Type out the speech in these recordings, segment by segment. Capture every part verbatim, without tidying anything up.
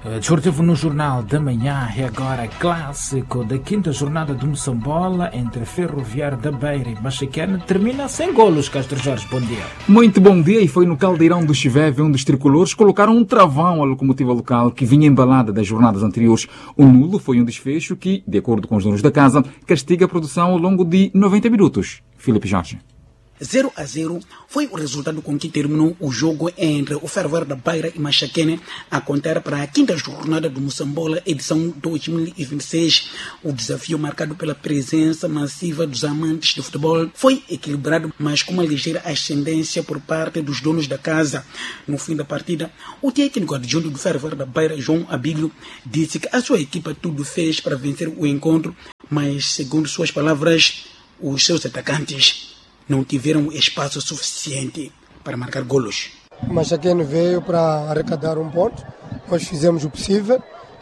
Desportivo no Jornal da Manhã é agora clássico da quinta jornada do Moçambola entre Ferroviário da Beira e Machaquene. Termina sem golos, Castro Jorge. Bom dia. Muito bom dia. E foi no caldeirão do Chiveve onde os tricolores colocaram um travão à locomotiva local que vinha embalada das jornadas anteriores. O nulo foi um desfecho que, de acordo com os donos da casa, castiga a produção ao longo de noventa minutos. Filipe Jorge. zero a zero foi o resultado com que terminou o jogo entre o Ferroviário da Beira e Machaquene, a contar para a quinta jornada do Moçambola, edição dois mil e vinte e seis. O desafio, marcado pela presença massiva dos amantes de futebol, foi equilibrado, mas com uma ligeira ascendência por parte dos donos da casa. No fim da partida, o técnico adjunto do Ferroviário da Beira, João Abílio, disse que a sua equipa tudo fez para vencer o encontro, mas, segundo suas palavras, os seus atacantes não tiveram espaço suficiente para marcar golos. O Machaquene veio para arrecadar um ponto, nós fizemos o possível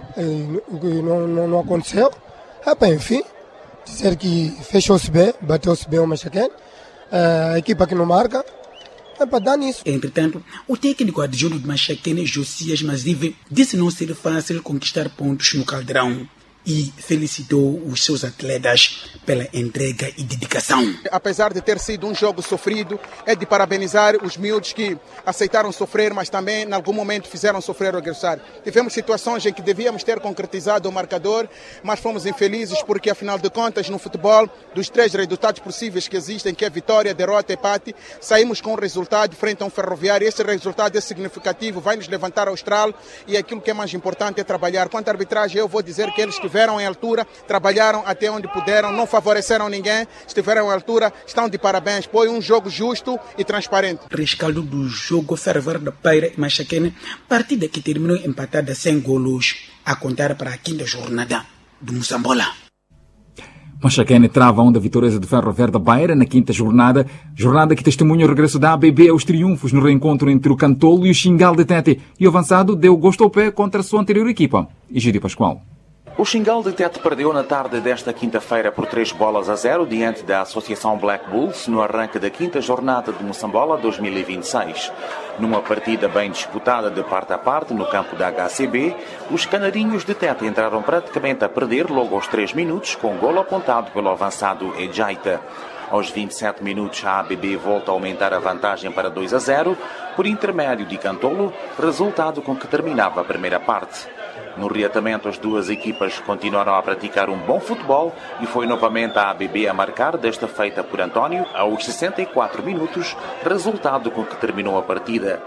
e não, não, não aconteceu. É, bem, enfim, dizer que fechou-se bem, bateu-se bem o Machaquene, a equipa que não marca, é para dar nisso. Entretanto, o técnico adjunto de Machaquene, Josias Mazive, disse não ser fácil conquistar pontos no caldeirão e felicitou os seus atletas pela entrega e dedicação. Apesar de ter sido um jogo sofrido, é de parabenizar os miúdos que aceitaram sofrer, mas também em algum momento fizeram sofrer o adversário. Tivemos situações em que devíamos ter concretizado o marcador, mas fomos infelizes porque, afinal de contas, no futebol, dos três resultados possíveis que existem, que é vitória, derrota e empate, saímos com um resultado frente a um Ferroviário. Esse resultado é significativo, vai nos levantar ao estralo e aquilo que é mais importante é trabalhar. Quanto à arbitragem, eu vou dizer que eles tiveram estiveram em altura, trabalharam até onde puderam, não favoreceram ninguém, estiveram em altura, estão de parabéns. Foi um jogo justo e transparente. Rescaldo do jogo Ferroviário da Beira e Machaquene, partida que terminou empatada sem golos, a contar para a quinta jornada do Moçambola. Machaquene trava a onda vitoriosa do Ferroviário da Beira na quinta jornada, jornada que testemunha o regresso da A B B aos triunfos no reencontro entre o Cantolo e o Xingal de Tete, e o avançado deu gosto ao pé contra a sua anterior equipa. Egídio Pascoal. O Xingal de Tete perdeu na tarde desta quinta-feira por três bolas a zero diante da Associação Black Bulls no arranque da quinta jornada do Moçambola dois mil e vinte e seis. Numa partida bem disputada de parte a parte no campo da H C B, os canarinhos de Tete entraram praticamente a perder logo aos três minutos com um golo apontado pelo avançado Ejaita. Aos vinte e sete minutos, a A B B volta a aumentar a vantagem para dois a zero por intermédio de Cantolo, resultado com que terminava a primeira parte. No reatamento, as duas equipas continuaram a praticar um bom futebol e foi novamente a A B B a marcar, desta feita por António, aos sessenta e quatro minutos, resultado com que terminou a partida.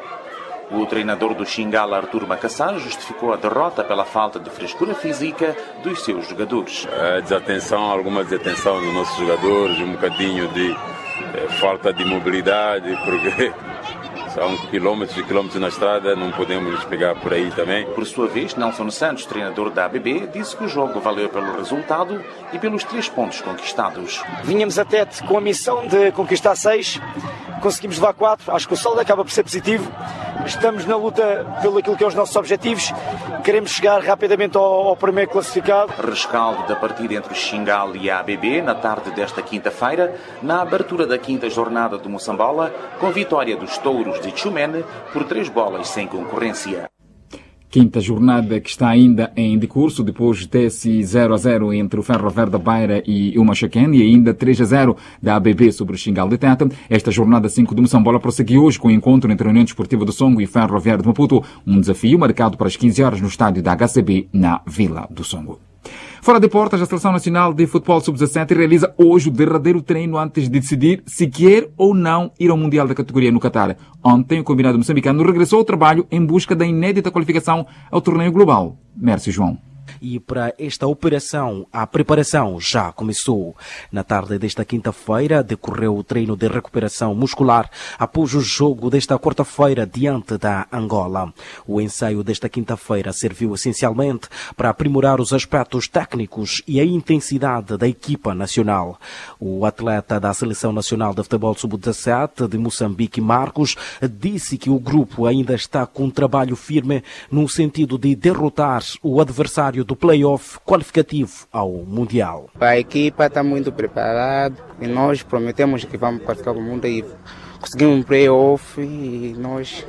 O treinador do Xingal, Artur Macassar, justificou a derrota pela falta de frescura física dos seus jogadores. A desatenção, alguma desatenção dos nossos jogadores, um bocadinho de eh, falta de mobilidade, porque são quilómetros e quilómetros na estrada, não podemos nos pegar por aí também. Por sua vez, Nelson Santos, treinador da A B B, disse que o jogo valeu pelo resultado e pelos três pontos conquistados. Vinhamos até com a missão de conquistar seis, conseguimos levar quatro, acho que o saldo acaba por ser positivo. Estamos na luta pelo aquilo que é os nossos objetivos, queremos chegar rapidamente ao, ao primeiro classificado. Rescaldo da partida entre o Xingal e a A B B na tarde desta quinta-feira, na abertura da quinta jornada do Moçambola, com vitória dos Touros de Tchumene por três bolas sem concorrência. Quinta jornada que está ainda em decurso, depois desse zero a zero entre o Ferroviário da Beira e o Machaquene e ainda três a zero da A B B sobre o Xingal de Tete. Esta jornada cinco do Moçambola prossegue hoje com o encontro entre a União Desportiva do Songo e Ferroviário de Maputo, um desafio marcado para as quinze horas no estádio da H C B na Vila do Songo. Fora de portas, a Seleção Nacional de Futebol sub dezassete realiza hoje o derradeiro treino antes de decidir se quer ou não ir ao Mundial da categoria no Catar. Ontem, o combinado moçambicano regressou ao trabalho em busca da inédita qualificação ao torneio global. Mércio João. E para esta operação, a preparação já começou. Na tarde desta quinta-feira, decorreu o treino de recuperação muscular após o jogo desta quarta-feira diante da Angola. O ensaio desta quinta-feira serviu essencialmente para aprimorar os aspectos técnicos e a intensidade da equipa nacional. O atleta da Seleção Nacional de Futebol sub dezassete de Moçambique, Marcos, disse que o grupo ainda está com um trabalho firme no sentido de derrotar o adversário do play-off qualificativo ao Mundial. A equipa está muito preparada e nós prometemos que vamos participar do Mundo e conseguimos um play-off e nós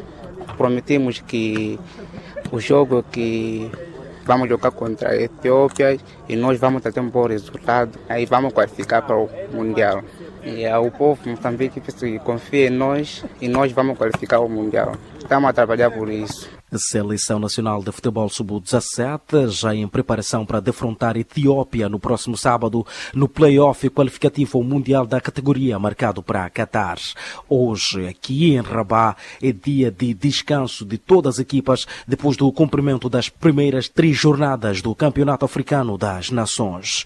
prometemos que o jogo que vamos jogar contra a Etiópia e nós vamos ter um bom resultado, aí vamos qualificar para o Mundial. E o povo de Moçambique confia em nós e nós vamos qualificar o Mundial. Estamos a trabalhar por isso. A Seleção Nacional de Futebol sub dezassete já em preparação para defrontar a Etiópia no próximo sábado no play-off qualificativo ao Mundial da categoria marcado para Qatar. Hoje, aqui em Rabat, é dia de descanso de todas as equipas depois do cumprimento das primeiras três jornadas do Campeonato Africano das Nações.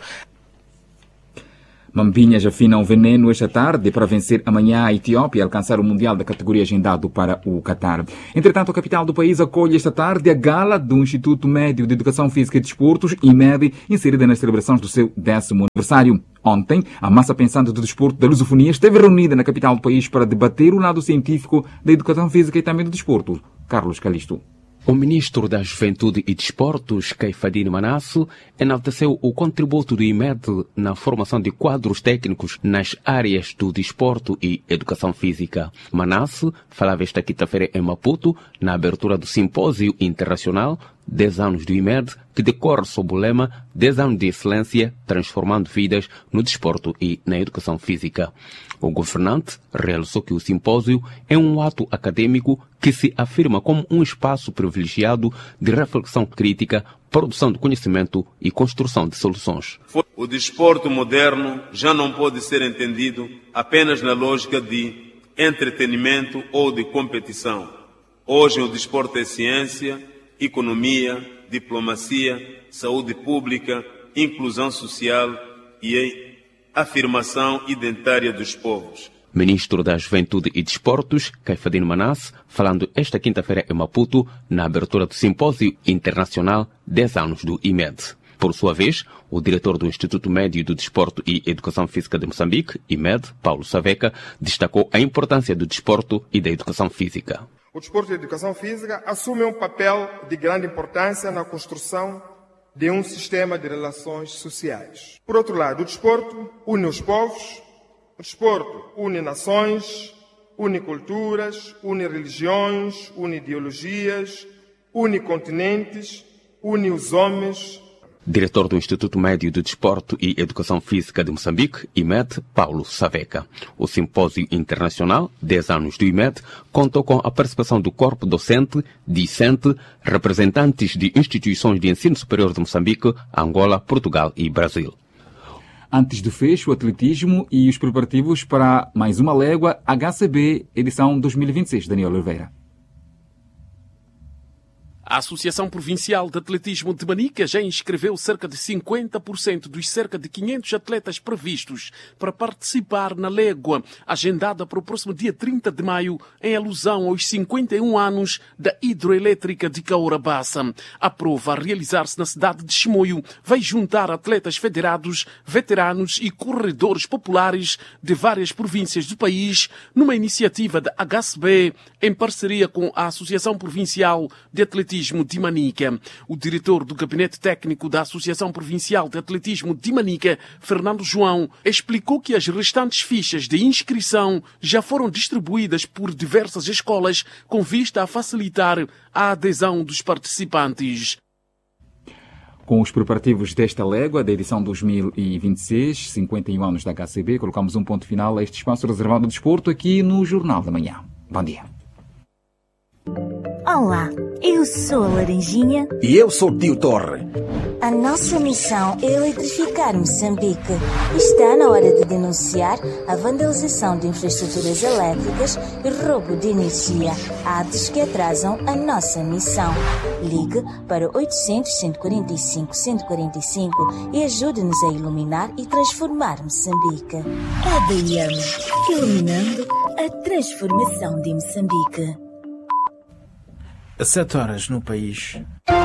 Mambinhas afinam veneno esta tarde para vencer amanhã a Etiópia e alcançar o Mundial da categoria agendado para o Qatar. Entretanto, a capital do país acolhe esta tarde a gala do Instituto Médio de Educação Física e Desportos, I M E D, inserida nas celebrações do seu décimo aniversário. Ontem, a massa pensante do desporto da lusofonia esteve reunida na capital do país para debater o lado científico da educação física e também do desporto. Carlos Calisto. O ministro da Juventude e Desportos, Caifadine Manasso, enalteceu o contributo do I M E D na formação de quadros técnicos nas áreas do desporto e educação física. Manasso falava esta quinta-feira em Maputo, na abertura do Simpósio Internacional dez anos do I M E D, que decorre sob o lema dez anos de excelência, transformando vidas no desporto e na educação física. O governante realçou que o simpósio é um ato acadêmico que se afirma como um espaço privilegiado de reflexão crítica, produção de conhecimento e construção de soluções. O desporto moderno já não pode ser entendido apenas na lógica de entretenimento ou de competição. Hoje o desporto é ciência, economia, diplomacia, saúde pública, inclusão social e afirmação identitária dos povos. Ministro da Juventude e Desportos, Caifadine Manasse, falando esta quinta-feira em Maputo, na abertura do Simpósio Internacional dez anos do I M E D. Por sua vez, o diretor do Instituto Médio do Desporto e Educação Física de Moçambique, I M E D, Paulo Saveca, destacou a importância do desporto e da educação física. O desporto e a educação física assumem um papel de grande importância na construção de um sistema de relações sociais. Por outro lado, o desporto une os povos, o desporto une nações, une culturas, une religiões, une ideologias, une continentes, une os homens. Diretor do Instituto Médio de Desporto e Educação Física de Moçambique, I M E D, Paulo Saveca. O Simpósio Internacional dez anos do I M E D contou com a participação do corpo docente, discente, representantes de instituições de ensino superior de Moçambique, Angola, Portugal e Brasil. Antes do fecho, o atletismo e os preparativos para mais uma légua H C B, edição dois mil e vinte e seis. Daniel Oliveira. A Associação Provincial de Atletismo de Manica já inscreveu cerca de cinquenta por cento dos cerca de quinhentos atletas previstos para participar na légua, agendada para o próximo dia trinta de maio, em alusão aos cinquenta e um anos da hidroelétrica de Caura Bassa. A prova, a realizar-se na cidade de Chimoio, vai juntar atletas federados, veteranos e corredores populares de várias províncias do país, numa iniciativa da H C B, em parceria com a Associação Provincial de Atletismo de Manica. O diretor do Gabinete Técnico da Associação Provincial de Atletismo de Manica, Fernando João, explicou que as restantes fichas de inscrição já foram distribuídas por diversas escolas com vista a facilitar a adesão dos participantes. Com os preparativos desta légua, da edição dois mil e vinte e seis, cinquenta e um anos da H C B, colocamos um ponto final a este espaço reservado ao desporto aqui no Jornal da Manhã. Bom dia. Olá, eu sou a Laranjinha. E eu sou o Tio Torre. A nossa missão é eletrificar Moçambique. Está na hora de denunciar a vandalização de infraestruturas elétricas e roubo de energia, atos que atrasam a nossa missão. Ligue para oitocentos, cento e quarenta e cinco, cento e quarenta e cinco e ajude-nos a iluminar e transformar Moçambique. A D I M, iluminando a transformação de Moçambique. Sete horas no país.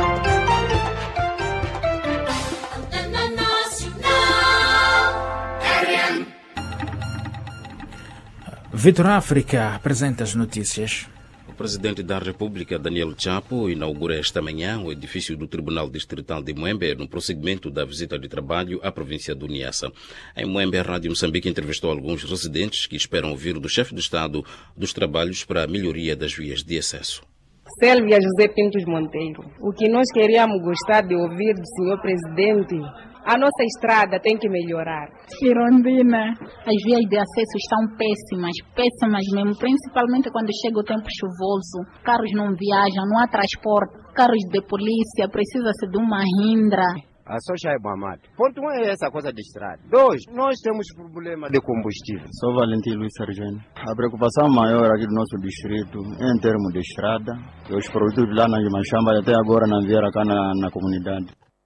Vitor África apresenta as notícias. O presidente da República, Daniel Chapo, inaugura esta manhã o edifício do Tribunal Distrital de Moembe no prosseguimento da visita de trabalho à província do Niassa. Em Moembe, a Rádio Moçambique entrevistou alguns residentes que esperam ouvir do chefe de Estado dos trabalhos para a melhoria das vias de acesso. Sélvia José Pintos Monteiro. O que nós queríamos gostar de ouvir do senhor presidente, a nossa estrada tem que melhorar. Cirondina. As vias de acesso estão péssimas, péssimas mesmo, principalmente quando chega o tempo chuvoso. Carros não viajam, não há transporte. Carros de polícia, precisa-se de uma rindra. A Socha é Bamado. Ponto um é essa coisa de estrada. Dois, nós temos problema de combustível. Sou Valentim Luiz Sargento. A preocupação maior aqui do nosso distrito é em termos de estrada. Os produtos lá na Machamba até agora não vieram cá na, na comunidade.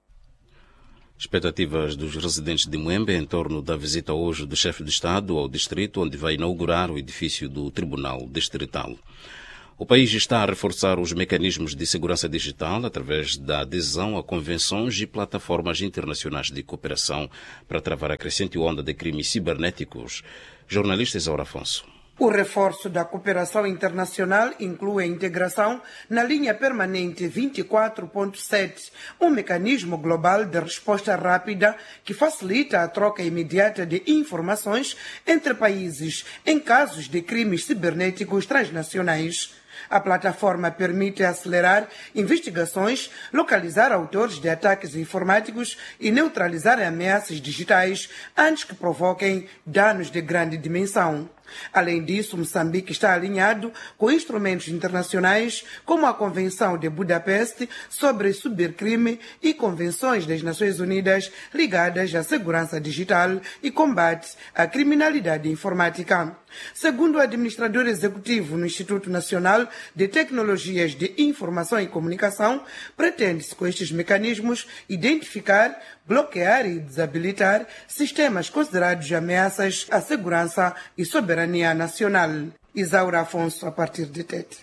Expectativas dos residentes de Muembe em torno da visita hoje do chefe de Estado ao distrito, onde vai inaugurar o edifício do Tribunal Distrital. O país está a reforçar os mecanismos de segurança digital através da adesão a convenções e plataformas internacionais de cooperação para travar a crescente onda de crimes cibernéticos. Jornalista Isaura Afonso. O reforço da cooperação internacional inclui a integração na linha permanente vinte e quatro ponto sete, um mecanismo global de resposta rápida que facilita a troca imediata de informações entre países em casos de crimes cibernéticos transnacionais. A plataforma permite acelerar investigações, localizar autores de ataques informáticos e neutralizar ameaças digitais antes que provoquem danos de grande dimensão. Além disso, Moçambique está alinhado com instrumentos internacionais como a Convenção de Budapeste sobre Cibercrime e convenções das Nações Unidas ligadas à segurança digital e combate à criminalidade informática. Segundo o administrador executivo no Instituto Nacional de Tecnologias de Informação e Comunicação, pretende-se com estes mecanismos identificar, bloquear e desabilitar sistemas considerados ameaças à segurança e soberania nacional. Isaura Afonso, a partir de Tete.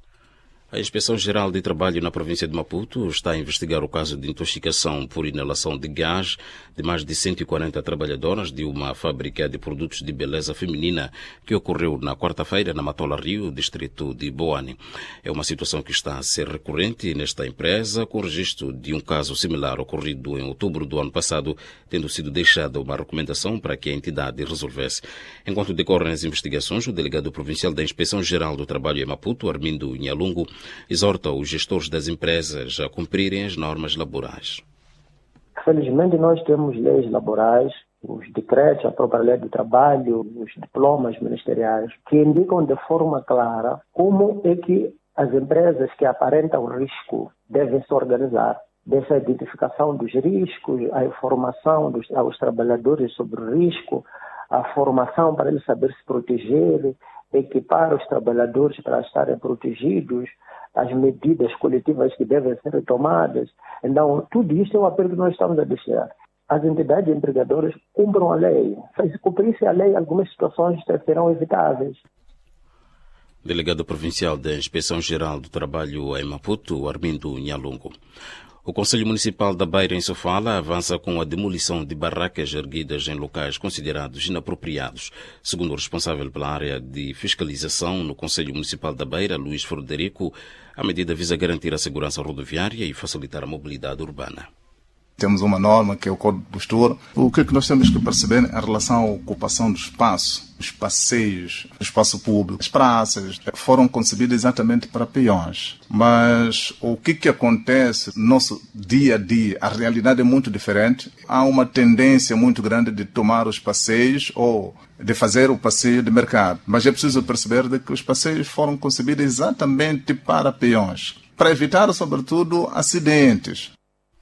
A Inspeção-Geral de Trabalho na província de Maputo está a investigar o caso de intoxicação por inalação de gás de mais de cento e quarenta trabalhadoras de uma fábrica de produtos de beleza feminina que ocorreu na quarta-feira na Matola Rio, distrito de Boane. É uma situação que está a ser recorrente nesta empresa, com registro de um caso similar ocorrido em outubro do ano passado, tendo sido deixada uma recomendação para que a entidade resolvesse. Enquanto decorrem as investigações, o delegado provincial da Inspeção-Geral do Trabalho em Maputo, Armindo Nhalungo, exorta os gestores das empresas a cumprirem as normas laborais. Felizmente nós temos leis laborais, os decretos, a própria lei do trabalho, os diplomas ministeriais, que indicam de forma clara como é que as empresas que aparentam risco devem se organizar. Dessa identificação dos riscos, a informação dos, aos trabalhadores sobre o risco, a formação para eles saber se proteger, equipar os trabalhadores para estarem protegidos, as medidas coletivas que devem ser tomadas. Então, tudo isso é um apelo que nós estamos a deixar. As entidades empregadoras cumpram a lei. Se cumprisse a lei, algumas situações serão evitáveis. Delegado Provincial da Inspeção-Geral do Trabalho em Maputo, Armindo Nhalungo. O Conselho Municipal da Beira, em Sofala, avança com a demolição de barracas erguidas em locais considerados inapropriados. Segundo o responsável pela área de fiscalização no Conselho Municipal da Beira, Luís Frederico, a medida visa garantir a segurança rodoviária e facilitar a mobilidade urbana. Temos uma norma que é o Código de Postura. O que é que nós temos que perceber em relação à ocupação do espaço, os passeios, o espaço público, as praças, foram concebidas exatamente para peões. Mas o que que acontece no nosso dia a dia? A realidade é muito diferente. Há uma tendência muito grande de tomar os passeios ou de fazer o passeio de mercado. Mas é preciso perceber de que os passeios foram concebidos exatamente para peões, para evitar, sobretudo, acidentes.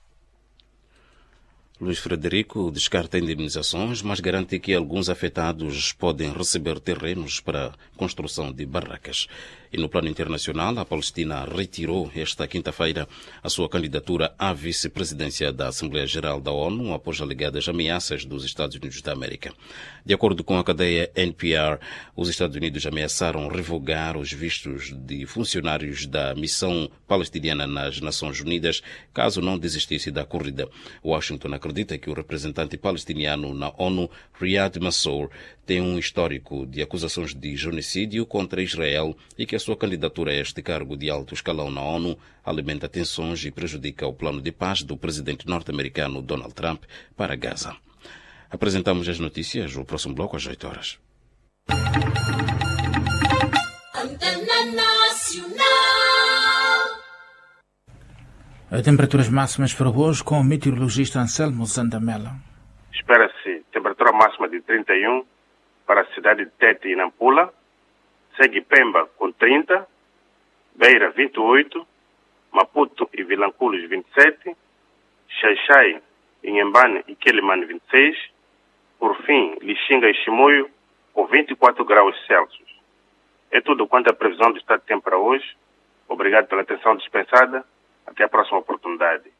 Luís Frederico descarta indemnizações, mas garante que alguns afetados podem receber terrenos para construção de barracas. E no plano internacional, a Palestina retirou esta quinta-feira a sua candidatura à vice-presidência da Assembleia Geral da ONU após alegadas ameaças dos Estados Unidos da América. De acordo com a cadeia N P R, os Estados Unidos ameaçaram revogar os vistos de funcionários da missão palestiniana nas Nações Unidas caso não desistisse da corrida. Washington acredita que o representante palestiniano na ONU, Riyad Mansour, tem um histórico de acusações de genocídio contra Israel e que a sua candidatura a este cargo de alto escalão na ONU alimenta tensões e prejudica o plano de paz do presidente norte-americano Donald Trump para Gaza. Apresentamos as notícias, o próximo bloco às oito horas. Antena Nacional. Temperaturas máximas para hoje com o meteorologista Anselmo Zandamela. Espera-se temperatura máxima de trinta e um para a cidade de Tete e Nampula, segue Pemba com trinta, Beira vinte e oito, Maputo e Vilanculos vinte e sete, Xaixai, Inhambane e Quelimane vinte e seis, por fim Lixinga e Chimoio com vinte e quatro graus Celsius. É tudo quanto a previsão do estado de tempo para hoje. Obrigado pela atenção dispensada. Até a próxima oportunidade.